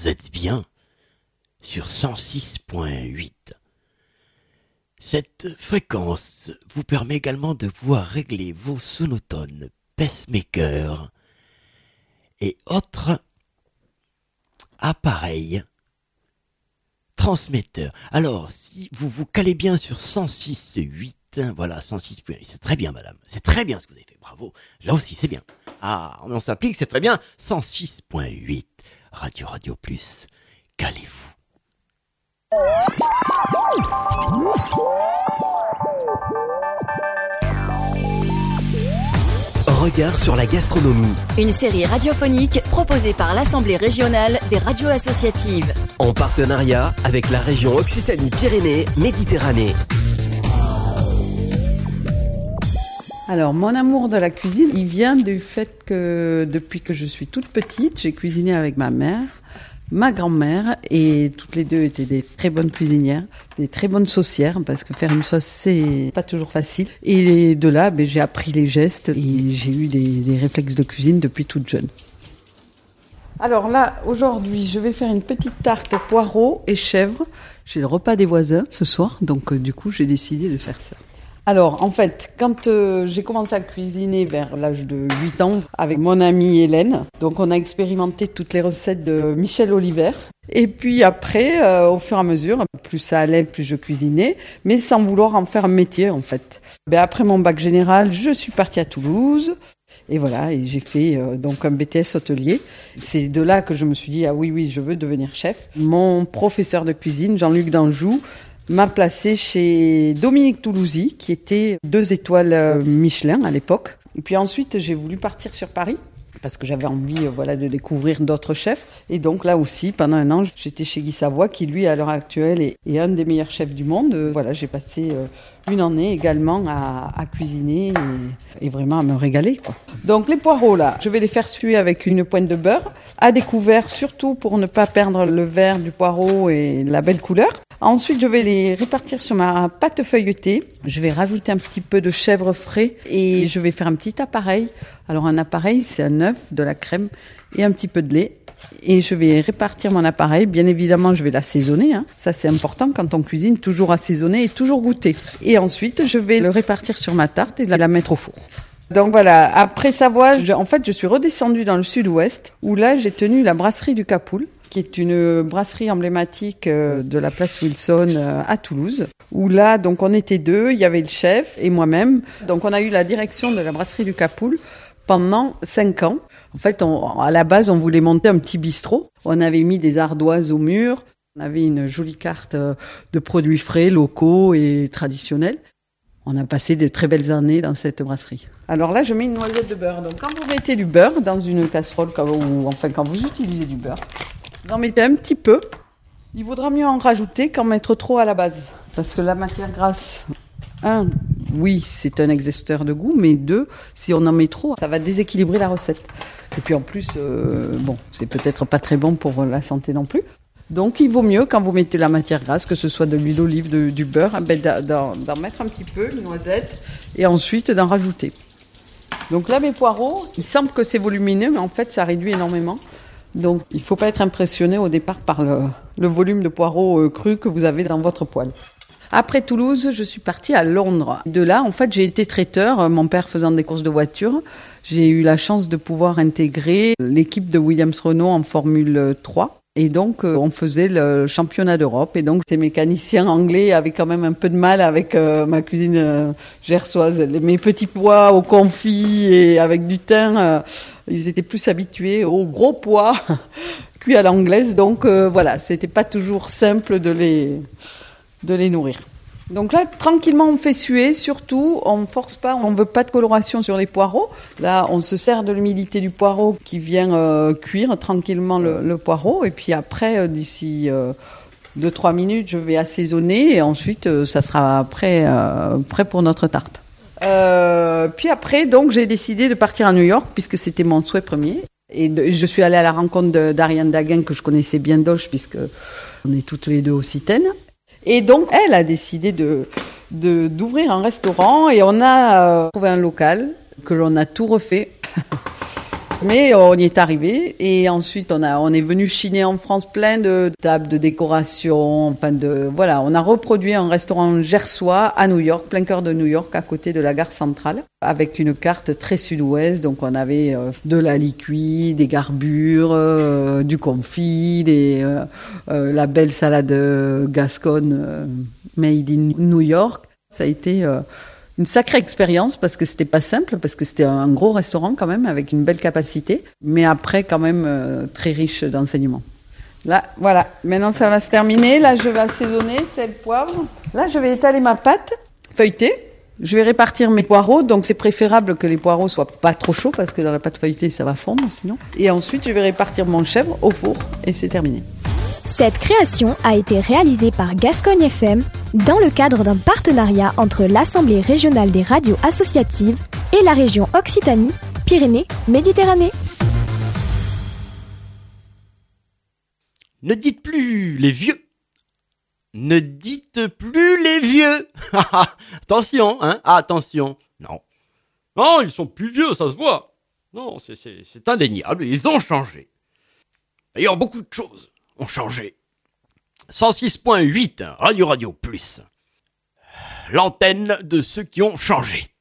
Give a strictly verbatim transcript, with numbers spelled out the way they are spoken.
vous êtes bien sur cent six point huit. Cette fréquence vous permet également de pouvoir régler vos sonotones, pacemakers et autres appareils transmetteurs. Alors, si vous vous calez bien sur cent six point huit, voilà, cent six point huit, c'est très bien, madame. C'est très bien ce que vous avez fait, bravo. Là aussi, c'est bien. Ah, on s'applique, c'est très bien. cent six point huit, Radio Radio Plus, calez-vous. Regard sur la gastronomie. Une série radiophonique proposée par l'Assemblée régionale des radios associatives. En partenariat avec la région Occitanie-Pyrénées-Méditerranée. Alors, mon amour de la cuisine, il vient du fait que depuis que je suis toute petite, j'ai cuisiné avec ma mère, ma grand-mère, et toutes les deux étaient des très bonnes cuisinières, des très bonnes saucières, parce que faire une sauce, c'est pas toujours facile. Et de là, ben, j'ai appris les gestes et j'ai eu des, des réflexes de cuisine depuis toute jeune. Alors là, aujourd'hui, je vais faire une petite tarte poireaux et chèvre. J'ai le repas des voisins ce soir, donc euh, du coup, j'ai décidé de faire ça. Alors, en fait, quand euh, j'ai commencé à cuisiner vers l'âge de huit ans avec mon amie Hélène, donc on a expérimenté toutes les recettes de Michel Oliver. Et puis après, euh, au fur et à mesure, plus ça allait, plus je cuisinais, mais sans vouloir en faire un métier, en fait. Ben, après mon bac général, je suis partie à Toulouse. Et voilà, et j'ai fait euh, donc un B T S hôtelier. C'est de là que je me suis dit, ah oui, oui, je veux devenir chef. Mon professeur de cuisine, Jean-Luc Danjou, m'a placé chez Dominique Toulousy, qui était deux étoiles Michelin à l'époque. Et puis ensuite, j'ai voulu partir sur Paris, parce que j'avais envie euh, voilà, de découvrir d'autres chefs. Et donc là aussi, pendant un an, j'étais chez Guy Savoie, qui lui, à l'heure actuelle, est, est un des meilleurs chefs du monde. Euh, voilà, j'ai passé euh, une année également à, à cuisiner et, et vraiment à me régaler, quoi. Donc les poireaux, là, je vais les faire suer avec une pointe de beurre, à découvert, surtout pour ne pas perdre le vert du poireau et la belle couleur. Ensuite, je vais les répartir sur ma pâte feuilletée. Je vais rajouter un petit peu de chèvre frais et je vais faire un petit appareil. Alors un appareil, c'est un œuf, de la crème et un petit peu de lait. Et je vais répartir mon appareil. Bien évidemment, je vais l'assaisonner, hein. Ça, c'est important quand on cuisine, toujours assaisonner et toujours goûter. Et ensuite, je vais le répartir sur ma tarte et la mettre au four. Donc voilà, après Savoie, je, en fait, je suis redescendue dans le sud-ouest, où là, j'ai tenu la brasserie du Capoul, qui est une brasserie emblématique de la place Wilson à Toulouse, où là, donc, on était deux, il y avait le chef et moi-même. Donc, on a eu la direction de la brasserie du Capoul pendant cinq ans. En fait, on, à la base, on voulait monter un petit bistrot. On avait mis des ardoises au mur. On avait une jolie carte de produits frais, locaux et traditionnels. On a passé de très belles années dans cette brasserie. Alors là, je mets une noisette de beurre. Donc, quand vous mettez du beurre dans une casserole, quand vous, enfin, quand vous utilisez du beurre, vous en mettez un petit peu. Il vaudra mieux en rajouter qu'en mettre trop à la base. Parce que la matière grasse, un, oui, c'est un exhausteur de goût, mais deux, si on en met trop, ça va déséquilibrer la recette. Et puis en plus, euh, bon, c'est peut-être pas très bon pour la santé non plus. Donc il vaut mieux, quand vous mettez la matière grasse, que ce soit de l'huile d'olive, de, du beurre, ben, d'en, d'en mettre un petit peu, une noisette, et ensuite d'en rajouter. Donc là, mes poireaux, il semble que c'est volumineux, mais en fait, ça réduit énormément. Donc il ne faut pas être impressionné au départ par le, le volume de poireaux euh, crus que vous avez dans votre poêle. Après Toulouse, je suis partie à Londres. De là, en fait, j'ai été traiteur, mon père faisant des courses de voitures. J'ai eu la chance de pouvoir intégrer l'équipe de Williams-Renault en Formule trois. Et donc, euh, on faisait le championnat d'Europe. Et donc, ces mécaniciens anglais avaient quand même un peu de mal avec euh, ma cuisine euh, gersoise. Mes petits pois au confit et avec du thym, euh, ils étaient plus habitués aux gros pois cuits à l'anglaise. Donc, euh, voilà, c'était pas toujours simple de les, de les nourrir. Donc là, tranquillement, on fait suer, surtout, on ne force pas, on ne veut pas de coloration sur les poireaux. Là, on se sert de l'humidité du poireau qui vient euh, cuire tranquillement le, le poireau. Et puis après, euh, d'ici euh, deux trois minutes, je vais assaisonner et ensuite, euh, ça sera prêt, euh, prêt pour notre tarte. Euh, puis après, donc, j'ai décidé de partir à New York puisque c'était mon souhait premier. Et de, je suis allée à la rencontre de, d'Ariane Daguin, que je connaissais bien d'Auch, puisque on est toutes les deux occitaines. Et donc, elle a décidé de, de, d'ouvrir un restaurant et on a euh, trouvé un local que l'on a tout refait. Mais on y est arrivé et ensuite on a, on est venu chiner en France plein de tables de décoration, enfin de, voilà, on a reproduit un restaurant gersois à New York, plein cœur de New York, à côté de la gare centrale, avec une carte très sud-ouest. Donc on avait euh, de la liquide, des garbures, euh, du confit, des, euh, euh, la belle salade gasconne euh, made in New York. Ça a été euh, une sacrée expérience parce que c'était pas simple, parce que c'était un gros restaurant quand même avec une belle capacité, mais après quand même euh, très riche d'enseignements. Là, voilà, maintenant ça va se terminer. Là, je vais assaisonner sel, poivre. Là, je vais étaler ma pâte feuilletée. Je vais répartir mes poireaux, donc c'est préférable que les poireaux soient pas trop chauds parce que dans la pâte feuilletée, ça va fondre sinon. Et ensuite, je vais répartir mon chèvre au four et c'est terminé. Cette création a été réalisée par Gascogne F M dans le cadre d'un partenariat entre l'Assemblée régionale des radios associatives et la région Occitanie-Pyrénées-Méditerranée. Ne dites plus les vieux. Ne dites plus les vieux. Attention, hein, attention. Non. Non, ils sont plus vieux, ça se voit. Non, c'est, c'est, c'est indéniable, ils ont changé. D'ailleurs, beaucoup de choses ont changé. cent six point huit, Radio Radio Plus. L'antenne de ceux qui ont changé.